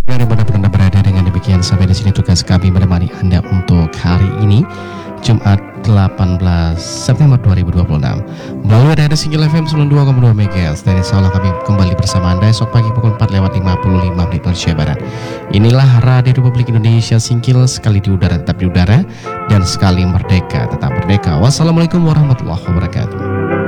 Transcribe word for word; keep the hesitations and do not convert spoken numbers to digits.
Dimanapun Anda berada, dengan demikian sampai di sini tugas kami menemani Anda untuk hari ini, Jumat delapan belas September dua ribu dua puluh enam melalui radio Singgil F M sembilan puluh dua koma dua MHz. Dan insya Allah kami kembali bersama Anda esok pagi pukul empat lewat lima puluh lima menit Indonesia Barat. Inilah Radio Republik Indonesia, Singgil, sekali di udara tetap di udara, dan sekali merdeka tetap merdeka. Wassalamualaikum warahmatullahi wabarakatuh.